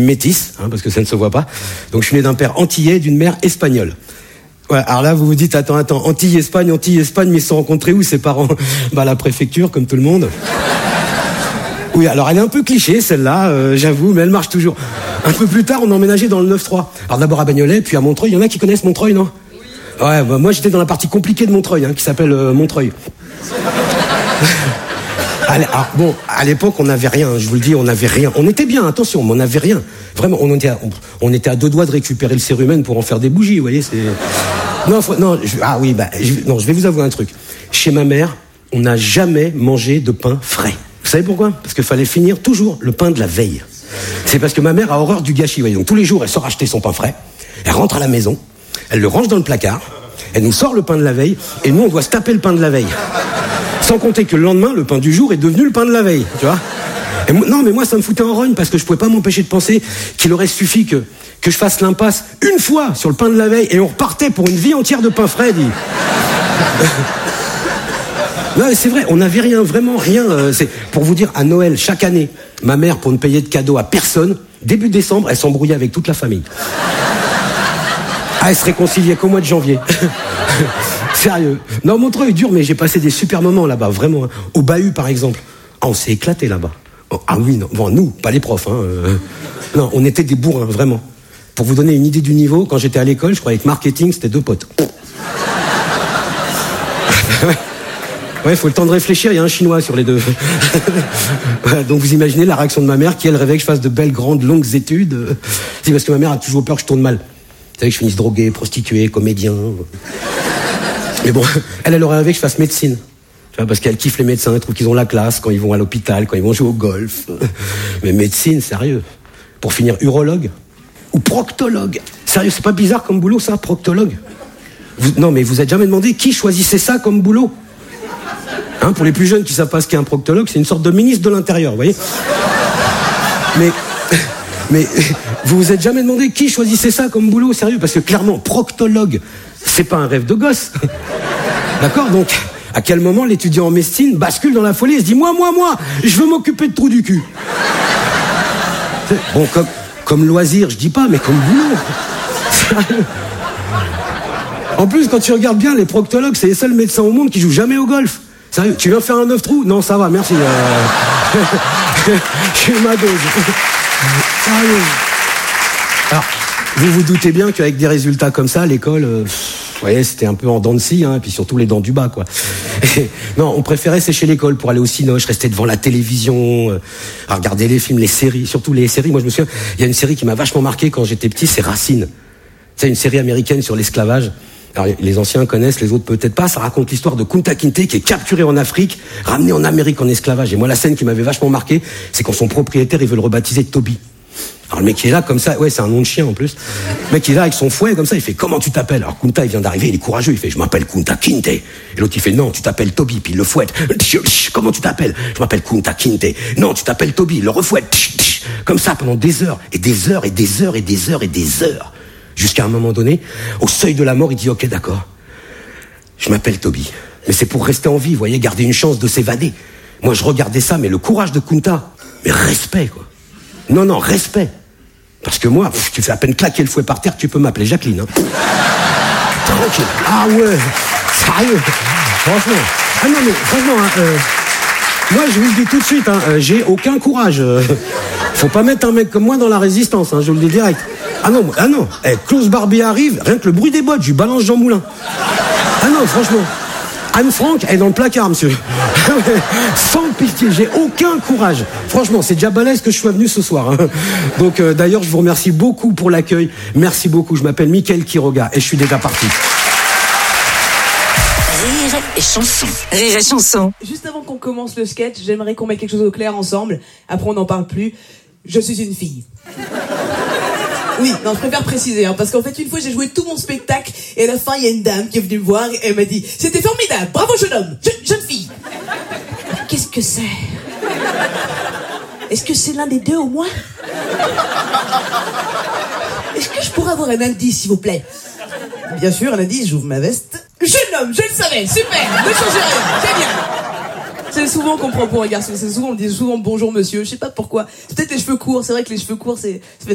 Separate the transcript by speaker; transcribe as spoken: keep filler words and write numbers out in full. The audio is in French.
Speaker 1: métis, hein, parce que ça ne se voit pas. Donc je suis né d'un père antillais et d'une mère espagnole. Ouais, alors là, vous vous dites, attends, attends, Antilles, Espagne, Antilles, Espagne, mais ils se sont rencontrés où, ses parents? Bah, à la préfecture, comme tout le monde. Oui, alors elle est un peu cliché, celle-là, euh, j'avoue, mais elle marche toujours. Un peu plus tard, on a emménagé dans le neuf trois. Alors d'abord à Bagnolet, puis à Montreuil. Il y en a qui connaissent Montreuil, non? Ouais, bah, moi j'étais dans la partie compliquée de Montreuil, hein, qui s'appelle euh, Montreuil. Alors, bon, à l'époque, on n'avait rien, je vous le dis, on n'avait rien. On était bien, attention, mais on n'avait rien. Vraiment, on était, à, on, on était à deux doigts de récupérer le cérumen pour en faire des bougies, vous voyez, c'est... Non, faut, non, je, ah oui, bah, je, non, je vais vous avouer un truc. Chez ma mère, on n'a jamais mangé de pain frais. Vous savez pourquoi? Parce qu'il fallait finir toujours le pain de la veille. C'est parce que ma mère a horreur du gâchis, vous voyez. Donc tous les jours, elle sort acheter son pain frais, elle rentre à la maison, elle le range dans le placard, elle nous sort le pain de la veille, et nous, on doit se taper le pain de la veille. Sans compter que le lendemain, le pain du jour est devenu le pain de la veille, tu vois. Et moi, non, mais moi, ça me foutait en rogne parce que je pouvais pas m'empêcher de penser qu'il aurait suffi que, que je fasse l'impasse une fois sur le pain de la veille et on repartait pour une vie entière de pain frais, dit. Non, c'est vrai, on n'avait rien, vraiment rien. Euh, c'est, pour vous dire, à Noël, chaque année, ma mère, pour ne payer de cadeaux à personne, début décembre, elle s'embrouillait avec toute la famille. Ah, elle se réconciliait qu'au mois de janvier. Sérieux. Non, Montreuil est dur, mais j'ai passé des super moments là-bas, vraiment. Hein. Au Bahut, par exemple. Ah, on s'est éclaté là-bas. Oh, ah oui, non. Bon, nous, pas les profs. Hein. Euh, non, on était des bourrins, vraiment. Pour vous donner une idée du niveau, quand j'étais à l'école, je croyais que marketing, c'était deux potes. Ouais, faut le temps de réfléchir, il y a un chinois sur les deux. Ouais, donc vous imaginez la réaction de ma mère qui, elle, rêvait que je fasse de belles, grandes, longues études. C'est parce que ma mère a toujours peur que je tourne mal. Vous savez que je finisse drogué, prostitué, comédien. Mais bon, elle, elle aurait rêvé que je fasse médecine. Tu vois, parce qu'elle kiffe les médecins, elle trouve qu'ils ont la classe quand ils vont à l'hôpital, quand ils vont jouer au golf. Mais médecine, sérieux. Pour finir, urologue ou proctologue. Sérieux, c'est pas bizarre comme boulot, ça, proctologue? Vous, non, mais vous avez jamais demandé qui choisissait ça comme boulot? Hein, pour les plus jeunes qui savent pas ce qu'est un proctologue, c'est une sorte de ministre de l'Intérieur, vous voyez. Mais, mais vous vous êtes jamais demandé qui choisissait ça comme boulot, sérieux? Parce que clairement, proctologue, c'est pas un rêve de gosse. D'accord? Donc, à quel moment l'étudiant en médecine bascule dans la folie et se dit, moi, moi, moi, je veux m'occuper de trous du cul. Bon, comme, comme loisir, je dis pas, mais comme boulot. Sérieux. En plus, quand tu regardes bien, les proctologues, c'est les seuls médecins au monde qui jouent jamais au golf. Sérieux, tu viens faire un neuf trous? Non, ça va, merci. Euh... J'ai eu ma dose. Sérieux. Alors, vous vous doutez bien qu'avec des résultats comme ça, l'école, euh, vous voyez, c'était un peu en dents de scie, hein, et puis surtout les dents du bas, quoi. Et, non, on préférait sécher l'école pour aller au cinoche, rester devant la télévision, euh, à regarder les films, les séries, surtout les séries. Moi, je me souviens, il y a une série qui m'a vachement marqué quand j'étais petit, c'est Racine. C'est une série américaine sur l'esclavage. Alors, les anciens connaissent, les autres peut-être pas. Ça raconte l'histoire de Kunta Kinte qui est capturé en Afrique, ramené en Amérique en esclavage. Et moi, la scène qui m'avait vachement marqué, c'est quand son propriétaire, il veut le rebaptiser Toby. Alors le mec qui est là comme ça, ouais, c'est un nom de chien en plus. Le mec qui est là avec son fouet comme ça, il fait, comment tu t'appelles? Alors Kunta, il vient d'arriver, il est courageux, il fait, je m'appelle Kunta Kinte. Et l'autre il fait, non, tu t'appelles Toby, puis il le fouette. Comment tu t'appelles? Je m'appelle Kunta Kinte. Non, tu t'appelles Toby, il le refouette. Comme ça pendant des heures et des heures et des heures et des heures et des heures. Jusqu'à un moment donné, au seuil de la mort, il dit, ok, d'accord, je m'appelle Toby. Mais c'est pour rester en vie, vous voyez, garder une chance de s'évader. Moi, je regardais ça, mais le courage de Kunta, mais respect, quoi. Non, non, respect. Parce que moi, pff, tu fais à peine claquer le fouet par terre, tu peux m'appeler Jacqueline. Hein. Tranquille. Ah ouais, sérieux. Franchement. Ah non, mais franchement, hein, euh, moi, je vous le dis tout de suite, hein, euh, j'ai aucun courage. Euh, faut pas mettre un mec comme moi dans la résistance, hein, je vous le dis direct. Ah non, ah non, eh, Klaus Barbie arrive, rien que le bruit des bottes, je lui balance Jean Moulin. Ah non, franchement. Anne Frank, elle est dans le placard, monsieur. Sans pitié, j'ai aucun courage. Franchement, c'est déjà balèze que je sois venu ce soir. Hein. Donc, euh, d'ailleurs, je vous remercie beaucoup pour l'accueil. Merci beaucoup. Je m'appelle Mickaël Quiroga et je suis déjà parti.
Speaker 2: Rire et chanson. Rire et chanson.
Speaker 3: Juste avant qu'on commence le sketch, j'aimerais qu'on mette quelque chose au clair ensemble. Après, on n'en parle plus. Je suis une fille. Oui, non, je préfère préciser, hein, parce qu'en fait, une fois, j'ai joué tout mon spectacle, et à la fin, il y a une dame qui est venue me voir, et elle m'a dit, c'était formidable, bravo jeune homme, je, jeune fille. Qu'est-ce que c'est? Est-ce que c'est l'un des deux au moins? Est-ce que je pourrais avoir un indice, s'il vous plaît? Bien sûr, un indice, j'ouvre ma veste. Jeune homme, je le savais, super, ne changez rien, c'est bien. C'est souvent qu'on prend pour un garçon, c'est souvent, on dit souvent bonjour monsieur, je sais pas pourquoi. C'est peut-être les cheveux courts, c'est vrai que les cheveux courts, c'est...